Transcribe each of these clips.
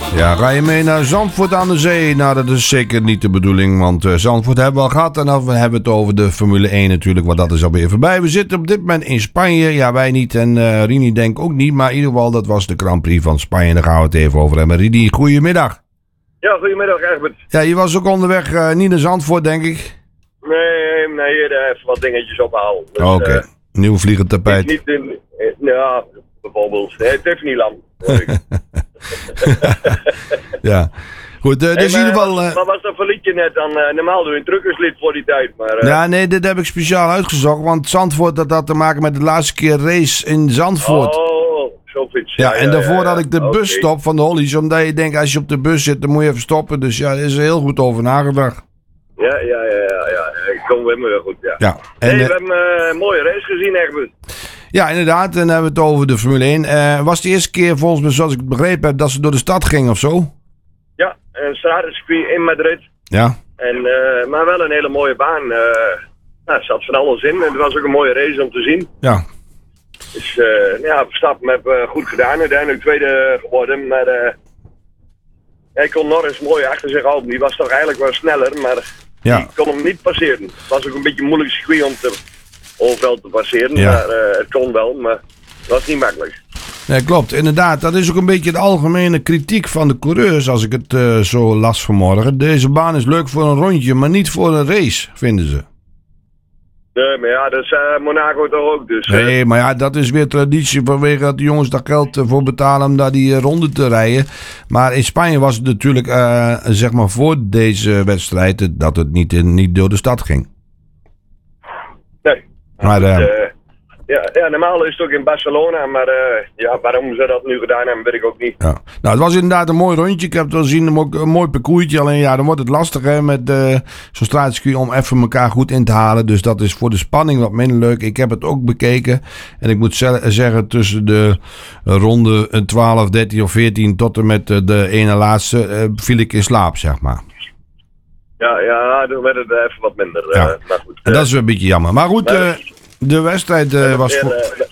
Ja, ga je mee naar Zandvoort aan de Zee? Nou, dat is zeker niet de bedoeling, want Zandvoort hebben we al gehad. En dan hebben we het over de Formule 1 natuurlijk, want dat is alweer voorbij. We zitten op dit moment in Spanje. Ja, wij niet en Rini denk ik ook niet. Maar in ieder geval, dat was de Grand Prix van Spanje. Daar gaan we het even over hebben. Rini, goedemiddag. Ja, goedemiddag, Egbert. Ja, je was ook onderweg niet naar Zandvoort, denk ik? Nee, even wat dingetjes ophalen. Dus, Oké. Nieuw vliegend tapijt. Niet ja, bijvoorbeeld. Nee, het heeft niet lang. Ja. Goed, dus in ieder geval... Wat was dat voor liedje net dan? Normaal doe je een truckerslied voor die tijd, maar... Ja, nee, dit heb ik speciaal uitgezocht, want Zandvoort, dat had te maken met de laatste keer race in Zandvoort. Oh, zoiets. Ja, en daarvoor had ik de busstop van de Hollies, omdat je denkt, als je op de bus zit, dan moet je even stoppen. Dus ja, daar is er heel goed over nagedacht. Ja. Ik kom weer goed, ja. Ja. En, we hebben een mooie race gezien, Egbert. Ja, inderdaad. En dan hebben we het over de Formule 1. Was de eerste keer, volgens mij, zoals ik het begrepen heb, dat ze door de stad ging of zo? Ja, een stratencircuit in Madrid. Ja. En, maar wel een hele mooie baan. Er zat van alles in. En het was ook een mooie race om te zien. Ja. Dus Verstappen heeft goed gedaan. Uiteindelijk tweede geworden. Maar hij kon Norris mooi achter zich houden. Die was toch eigenlijk wel sneller. Maar die kon hem niet passeren. Het was ook een beetje een moeilijk circuit om overal te passeren. Ja. Maar het kon wel. Maar het was niet makkelijk. Nee, klopt. Inderdaad. Dat is ook een beetje de algemene kritiek van de coureurs. Als ik het zo las vanmorgen. Deze baan is leuk voor een rondje. Maar niet voor een race, vinden ze. Nee, maar ja, dat is Monaco toch ook. Dus, nee, maar ja, dat is weer traditie vanwege dat de jongens daar geld voor betalen om daar die ronde te rijden. Maar in Spanje was het natuurlijk, zeg maar voor deze wedstrijd, dat het niet door de stad ging. Nee. Maar, ja, normaal is het ook in Barcelona, maar waarom ze dat nu gedaan hebben, weet ik ook niet. Ja. Nou, het was inderdaad een mooi rondje. Ik heb het wel gezien, ook een mooi parcoursje. Alleen ja, dan wordt het lastig hè, met zo'n straatcircuit om even elkaar goed in te halen. Dus dat is voor de spanning wat minder leuk. Ik heb het ook bekeken. En ik moet zeggen, tussen de ronde 12, 13 of 14 tot en met de ene laatste viel ik in slaap, zeg maar. Ja, dan werd het even wat minder. Ja. Maar goed, en dat is een beetje jammer. Maar goed, de wedstrijd was...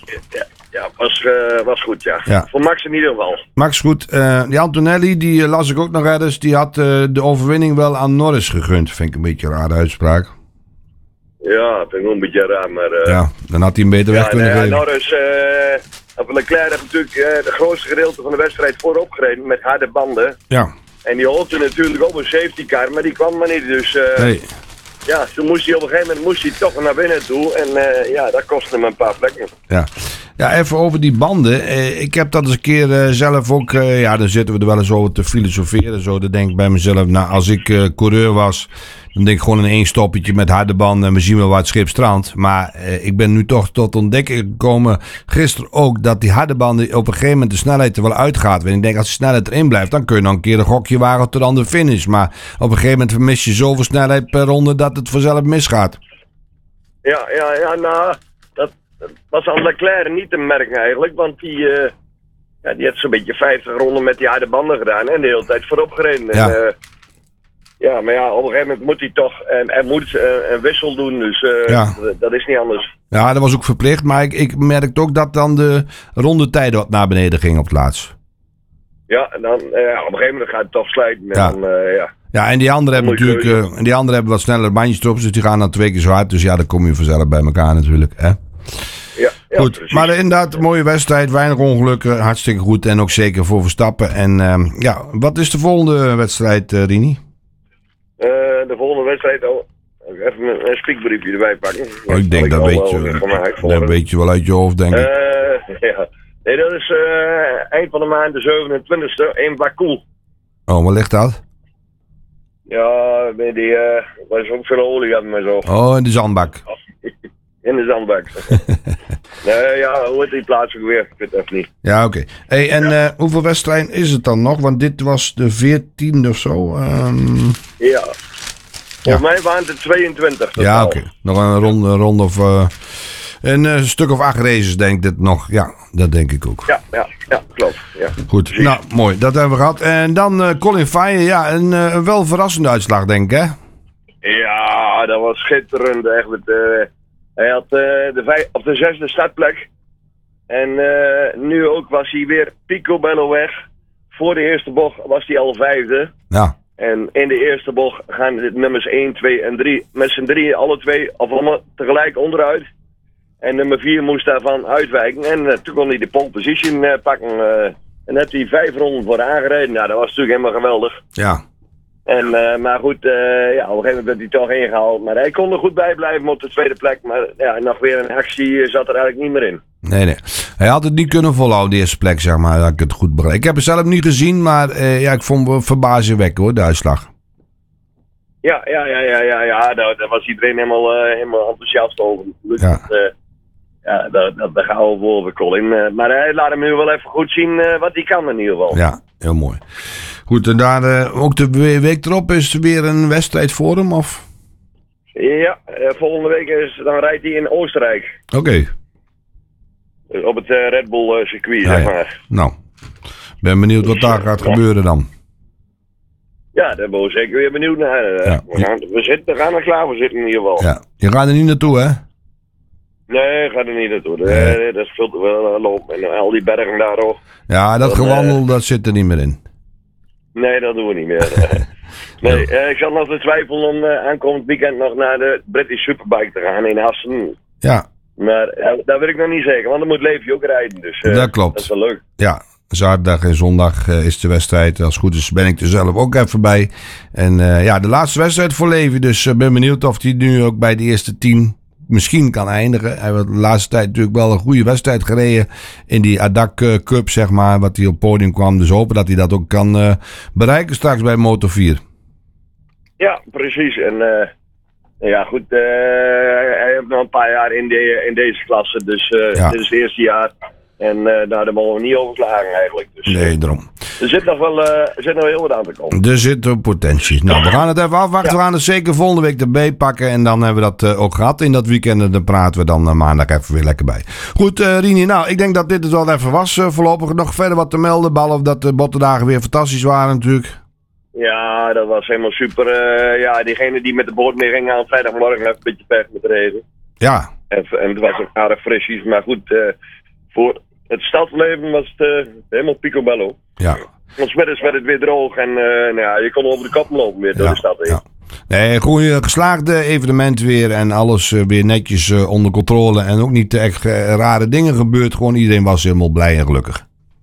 was goed, ja. Voor Max in ieder geval. Max goed. Die Antonelli, die las ik ook nog ergens. Die had de overwinning wel aan Norris gegund. Vind ik een beetje een rare uitspraak. Ja, vind ik wel een beetje raar, maar... ja, dan had hij hem beter weg kunnen geven. Norris, Leclerc heeft natuurlijk de grootste gedeelte van de wedstrijd voorop gereden met harde banden. Ja. En die hoopte natuurlijk ook een safety car, maar die kwam maar niet, dus... nee. Ja, toen moest hij op een gegeven moment toch naar binnen toe. En dat kostte hem een paar plekken. Ja, even over die banden. Ik heb dat eens een keer zelf ook... dan zitten we er wel eens over te filosoferen. Zo, dan denk ik bij mezelf... Nou, als ik coureur was... Dan denk ik gewoon in één stoppetje met harde banden. En we zien wel waar het schip strandt. Maar ik ben nu toch tot ontdekking gekomen... Gisteren ook dat die harde banden... Op een gegeven moment de snelheid er wel uitgaat. En ik denk als de snelheid erin blijft... Dan kun je nog een keer een gokje wagen tot aan de finish. Maar op een gegeven moment vermis je zoveel snelheid per ronde... Dat het vanzelf misgaat. Ja, nou... Dat was aan Leclerc niet te merken eigenlijk, want die had zo'n beetje 50 ronden met die harde banden gedaan en de hele tijd voorop gereden. Ja. Maar op een gegeven moment moet hij toch, en hij moet een wissel doen, dus dat is niet anders. Ja, dat was ook verplicht, maar ik merkte ook dat dan de rondetijden wat naar beneden ging op het laatst. Ja, en dan op een gegeven moment gaat het toch slijten. Ja, en die anderen hebben natuurlijk wat sneller bandjes erop, dus die gaan dan 2 keer zo hard. Dus ja, dan kom je vanzelf bij elkaar natuurlijk, hè. Ja, goed, precies. maar inderdaad, een mooie wedstrijd, weinig ongelukken, hartstikke goed en ook zeker voor Verstappen. En wat is de volgende wedstrijd, Rini? De volgende wedstrijd, even een spiekbriefje erbij pakken. Ik denk dat weet je wel uit je hoofd, denk ik. Nee, dat is eind van de maand, de 27e, in Baku. Oh, waar ligt dat? Ja, die was ook veel olie aan me zo. Oh, in de zandbak. In de zandbak. Hoe heet die plaats ook weer? Ik weet het even niet. Ja, oké. Hey, en hoeveel wedstrijden is het dan nog? Want dit was de 14e of zo. Volgens mij waren het 22. Ja, oké. Nog een ronde of... een stuk of 8 races denk ik dit nog. Ja, dat denk ik ook. Ja, klopt. Ja. Goed, precies. Nou mooi, dat hebben we gehad. En dan Colin Faye, een wel verrassende uitslag denk ik hè? Ja, dat was schitterend. Echt. Hij had op de 6e startplek. En nu ook was hij weer picobello weg voor de eerste bocht was hij al 5e. Ja. En in de eerste bocht gaan de nummers 1, 2 en 3 met z'n drieën alle twee of allemaal tegelijk onderuit. En nummer 4 moest daarvan uitwijken. En toen kon hij de pole position pakken. En heeft hij 5 ronden voor aangereden. Nou, dat was natuurlijk helemaal geweldig. Ja. En, maar goed, op een gegeven moment werd hij toch ingehaald. Maar hij kon er goed bij blijven op de tweede plek. Maar ja, nog weer een actie zat er eigenlijk niet meer in. Nee. Hij had het niet kunnen volhouden, de eerste plek, zeg maar. Dat ik het goed begreep. Ik heb het zelf niet gezien, maar ik vond het verbazingwekkend hoor, de uitslag. Ja, daar was iedereen helemaal enthousiast over. Dus daar gaan we voor Colin. Maar hij laat hem nu wel even goed zien wat hij kan in ieder geval. Ja, heel mooi. Goed, en daar ook de week erop is er weer een wedstrijd voor hem, of? Ja, volgende week dan rijdt hij in Oostenrijk. Oké. Op het Red Bull circuit, zeg maar. Nou, ben benieuwd wat daar gaat gebeuren dan. Ja, daar ben ik zeker weer benieuwd naar. We gaan er klaar voor zitten in ieder geval. Ja. Je gaat er niet naartoe, hè? Nee, ik ga er niet naartoe. Dat is veel te veel lopen. En al die bergen daar ook. Ja, dat gewandel, dat zit er niet meer in. Nee, dat doen we niet meer. Ik zat nog te twijfelen om aankomend weekend nog naar de British Superbike te gaan in Assen. Ja. Maar dat wil ik nog niet zeggen, want dan moet Leefje ook rijden. Dus dat klopt. Dat is wel leuk. Ja, zaterdag en zondag is de wedstrijd. Als het goed is ben ik er zelf ook even bij. En de laatste wedstrijd voor Leefje. Dus ik ben benieuwd of hij nu ook bij de eerste 10 misschien kan eindigen. Hij heeft de laatste tijd natuurlijk wel een goede wedstrijd gereden in die ADAC Cup, zeg maar, wat hij op het podium kwam. Dus hopen dat hij dat ook kan bereiken straks bij Moto4. Ja, precies. En goed, hij heeft nog een paar jaar in deze klasse, dus dit is het eerste jaar. En daar mogen we niet over klagen eigenlijk. Dus, nee, daarom. Er zit nog heel wat aan te komen. Er zit potentie. Nou, we gaan het even afwachten. Ja. We gaan het zeker volgende week erbij pakken. En dan hebben we dat ook gehad in dat weekend. En dan praten we dan maandag even weer lekker bij. Goed, Rini. Nou, ik denk dat dit het wel even was. Voorlopig nog verder wat te melden. Behalve dat de bottendagen weer fantastisch waren natuurlijk. Ja, dat was helemaal super. Diegene die met de boot mee ging aan vrijdagmorgen heeft een beetje pech met de regen. Ja. En het was ook aardig frisjes. Maar goed, voor het stadsleven was het helemaal picobello. Ja. Want 's middags werd het weer droog en je kon over de kop lopen weer door de stad heen. Ja. Nee, gewoon een geslaagde evenement weer en alles weer netjes onder controle en ook niet echt rare dingen gebeurd. Gewoon iedereen was helemaal blij en gelukkig.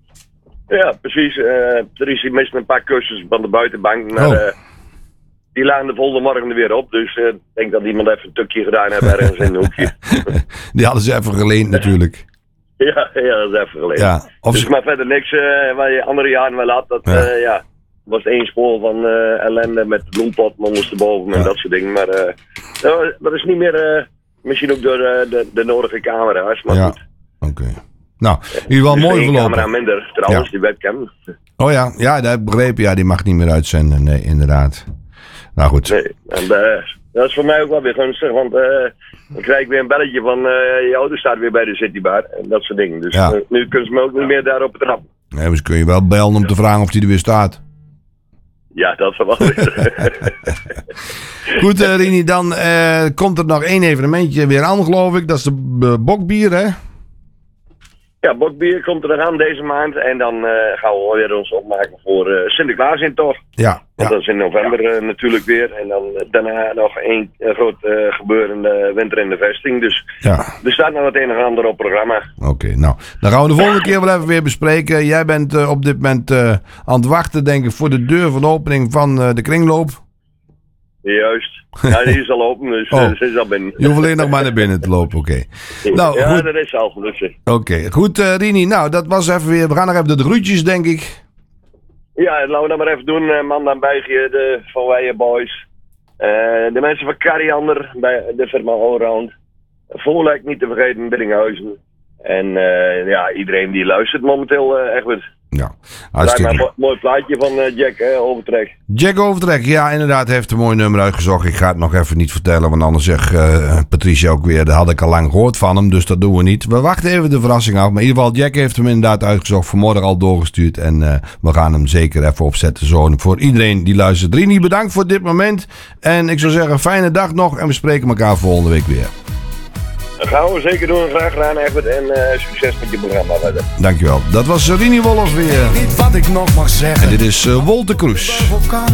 Ja, precies. Er is meestal een paar kussens van de buitenbank, maar die lagen de volgende morgen er weer op. Dus ik denk dat iemand even een tukje gedaan heeft ergens in een hoekje. Die hadden ze even geleend natuurlijk. Ja, dat is even geleden. Ja, dus maar verder niks waar je andere jaren wel had. Dat was één spoor van ellende met bloempot ondersteboven en dat soort dingen. Maar dat is niet meer, misschien ook door de nodige camera's. Maar goed. Oké. Nou, in ieder geval mooi verlopen. De camera minder, trouwens, die webcam. Oh ja, dat heb ik begrepen. Ja, die mag niet meer uitzenden. Nee, inderdaad. Nou goed. Nee, en dat is voor mij ook wel weer gunstig, want dan krijg ik weer een belletje van je auto staat weer bij de Citybar en dat soort dingen. Dus nu kunnen ze me ook niet meer daarop trappen. Nee, dus kun je wel bellen om te vragen of die er weer staat. Ja, dat zal wel weer. Goed, Rini, dan komt er nog één evenementje weer aan, geloof ik. Dat is de bokbier, hè? Ja, bokbier komt er aan deze maand en dan gaan we weer ons opmaken voor Sinterklaas in toch. Ja. Want dat is in november natuurlijk weer. En dan daarna nog één groot gebeurende winter in de vesting. Dus er staat nog het een en ander op programma. Oké, nou, dan gaan we de volgende keer wel even weer bespreken. Jij bent op dit moment aan het wachten, denk ik, voor de deur van de opening van de kringloop. Juist. Ja, die is al open, dus ze is al binnen. Je hoeft alleen nog maar naar binnen te lopen, oké. Nou, ja, goed. dat is al gelukkig. Oké, goed, Rini. Nou, dat was even weer. We gaan nog even de groetjes, denk ik. Ja, laten we dat maar even doen. Man dan Bijgje, de Van Weijen Boys. De mensen van Kariander, bij de firma Allround. Voorlijk niet te vergeten, Biddinghuizen. En iedereen die luistert momenteel echt goed. Ja, hartstikke een mooi plaatje van Jack Overtrek. Jack Overtrek, ja, inderdaad, heeft een mooi nummer uitgezocht. Ik ga het nog even niet vertellen, want anders zegt Patricia ook weer, dat had ik al lang gehoord van hem, dus dat doen we niet. We wachten even de verrassing af, maar in ieder geval, Jack heeft hem inderdaad uitgezocht, vanmorgen al doorgestuurd en we gaan hem zeker even opzetten zo voor iedereen die luistert. Rini, bedankt voor dit moment en ik zou zeggen, fijne dag nog en we spreken elkaar volgende week weer. gaan we zeker doen. Graag gedaan, Egbert. En succes met je programma. Dankjewel. Dat was Rini Wolf weer. Niet wat ik nog mag zeggen. En dit is Wolter Kroes.